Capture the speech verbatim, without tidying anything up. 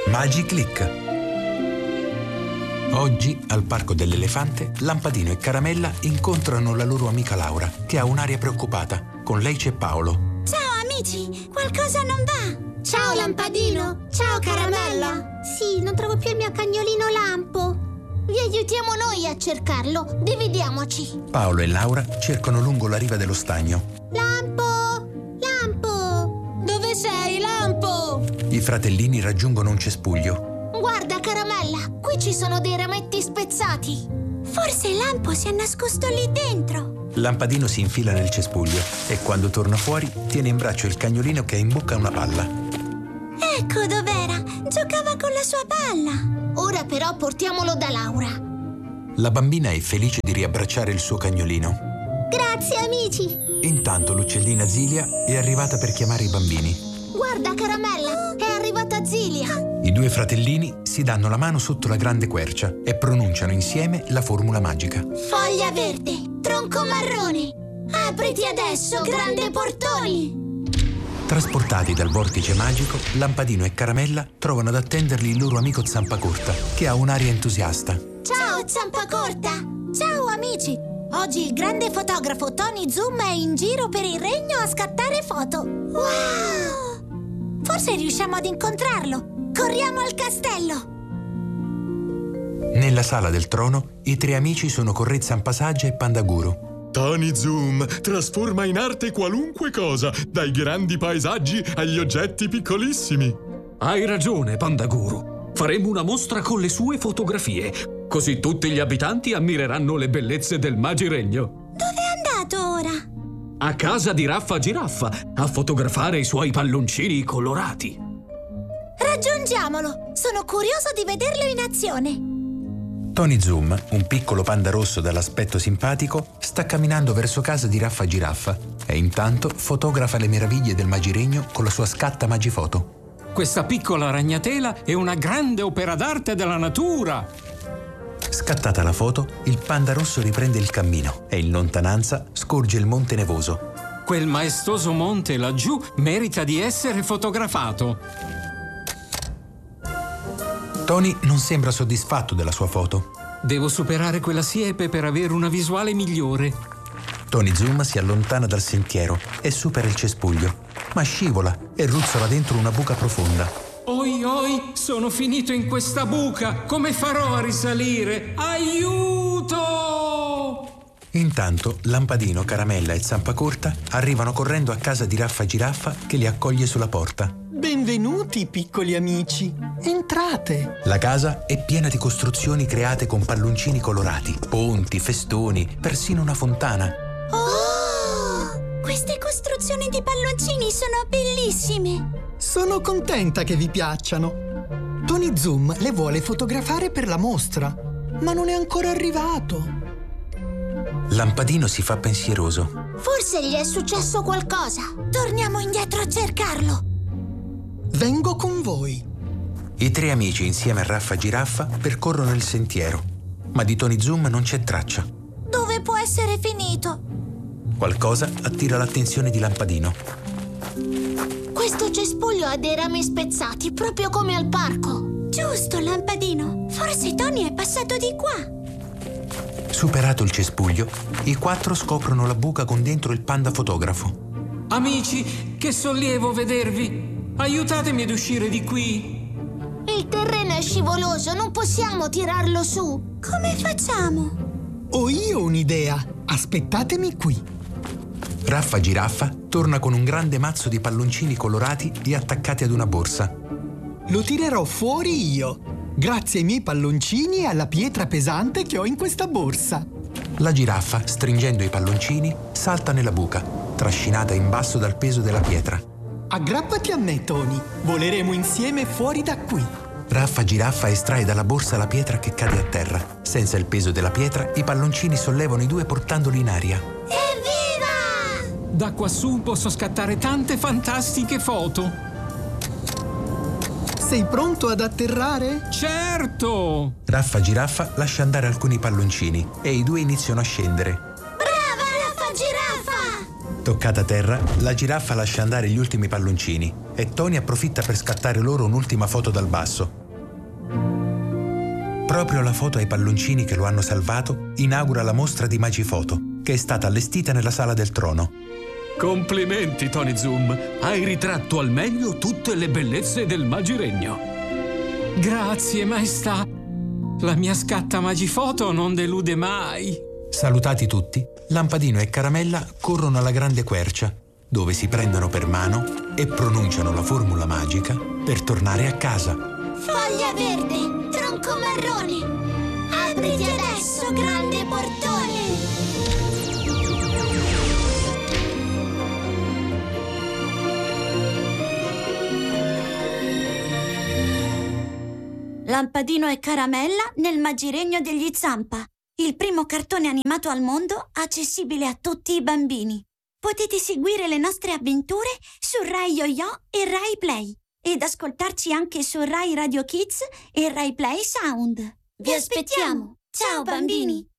Magiclick. Oggi, al Parco dell'Elefante, Lampadino e Caramella incontrano la loro amica Laura, che ha un'aria preoccupata. Con lei c'è Paolo. Ciao amici, qualcosa non va. Ciao Lampadino, ciao Caramella. Sì, non trovo più il mio cagnolino Lampo. Vi aiutiamo noi a cercarlo, dividiamoci. Paolo e Laura cercano lungo la riva dello stagno. Lampo! Lampo! Dove sei, Lampo? I fratellini raggiungono un cespuglio. Guarda Caramella, qui ci sono dei rametti spezzati. Forse Lampo si è nascosto lì dentro. Lampadino si infila nel cespuglio e quando torna fuori tiene in braccio il cagnolino che ha in bocca una palla. Ecco dov'era, giocava con la sua palla. Ora però portiamolo da Laura. La bambina è felice di riabbracciare il suo cagnolino. Grazie amici. Intanto l'uccellina Zilia è arrivata per chiamare i bambini. Guarda Caramella, è arrivata Zilia. I due fratellini si danno la mano sotto la grande quercia e pronunciano insieme la formula magica. Foglia verde, tronco marrone, apriti adesso, grande portoni. Trasportati dal vortice magico, Lampadino e Caramella trovano ad attenderli il loro amico Zampacorta, che ha un'aria entusiasta. Ciao Zampacorta! Ciao amici! Oggi il grande fotografo Tony Zoom è in giro per il regno a scattare foto. Wow! Forse riusciamo ad incontrarlo. Corriamo al castello! Nella sala del trono, i tre amici sono con Re Zampasaggia e Pandaguru. Tony Zoom trasforma in arte qualunque cosa, dai grandi paesaggi agli oggetti piccolissimi. Hai ragione, Pandaguru. Faremo una mostra con le sue fotografie, così tutti gli abitanti ammireranno le bellezze del Magiregno. Dove è andato ora? A casa di Raffa Giraffa, a fotografare i suoi palloncini colorati. Raggiungiamolo! Sono curioso di vederlo in azione. Tony Zoom, un piccolo panda rosso dall'aspetto simpatico, sta camminando verso casa di Raffa Giraffa e intanto fotografa le meraviglie del Magiregno con la sua scatta Magifoto. Questa piccola ragnatela è una grande opera d'arte della natura. Scattata la foto, il panda rosso riprende il cammino e in lontananza scorge il Monte Nevoso. Quel maestoso monte laggiù merita di essere fotografato. Tony non sembra soddisfatto della sua foto. Devo superare quella siepe per avere una visuale migliore. Tony Zoom si allontana dal sentiero e supera il cespuglio, ma scivola e ruzzola dentro una buca profonda. Oi oi, sono finito in questa buca. Come farò a risalire? Aiuto! Intanto Lampadino, Caramella e Zampacorta arrivano correndo a casa di Raffa Giraffa che li accoglie sulla porta. Benvenuti, piccoli amici. Entrate. La casa è piena di costruzioni create con palloncini colorati, ponti, festoni, persino una fontana. Oh! Queste costruzioni di palloncini sono bellissime. Sono contenta che vi piacciono. Tony Zoom le vuole fotografare per la mostra, ma non è ancora arrivato. Lampadino si fa pensieroso. Forse gli è successo qualcosa. Torniamo indietro a cercarlo. Vengo con voi. I tre amici insieme a Raffa Giraffa percorrono il sentiero, ma di Tony Zoom non c'è traccia. Dove può essere finito? Qualcosa attira l'attenzione di Lampadino. Questo cespuglio ha dei rami spezzati, proprio come al parco. Giusto, Lampadino. Forse Tony è passato di qua. Superato il cespuglio, i quattro scoprono la buca con dentro il panda fotografo. Amici, che sollievo vedervi! Aiutatemi ad uscire di qui! Il terreno è scivoloso, non possiamo tirarlo su. Come facciamo? Ho io un'idea. Aspettatemi qui. Raffa Giraffa torna con un grande mazzo di palloncini colorati e attaccati ad una borsa. Lo tirerò fuori io, grazie ai miei palloncini e alla pietra pesante che ho in questa borsa. La giraffa, stringendo i palloncini, salta nella buca, trascinata in basso dal peso della pietra. Aggrappati a me, Tony. Voleremo insieme fuori da qui. Raffa Giraffa estrae dalla borsa la pietra che cade a terra. Senza il peso della pietra, i palloncini sollevano i due portandoli in aria. Evviva! Da quassù posso scattare tante fantastiche foto. Sei pronto ad atterrare? Certo! Raffa Giraffa lascia andare alcuni palloncini e i due iniziano a scendere. Brava Raffa Giraffa! Toccata a terra, la giraffa lascia andare gli ultimi palloncini e Tony approfitta per scattare loro un'ultima foto dal basso. Proprio la foto ai palloncini che lo hanno salvato inaugura la mostra di Magifoto, che è stata allestita nella sala del trono. Complimenti, Tony Zoom! Hai ritratto al meglio tutte le bellezze del Magiregno. Grazie, maestà. La mia scatta Magifoto non delude mai. Salutati tutti, Lampadino e Caramella corrono alla grande quercia, dove si prendono per mano e pronunciano la formula magica per tornare a casa. Foglia verde, tronco marrone, apriti adesso, grande portone. Lampadino e Caramella nel Magiregno degli Zampa, il primo cartone animato al mondo accessibile a tutti i bambini. Potete seguire le nostre avventure su Rai Yo-Yo e Rai Play ed ascoltarci anche su Rai Radio Kids e Rai Play Sound. Vi aspettiamo! Ciao bambini!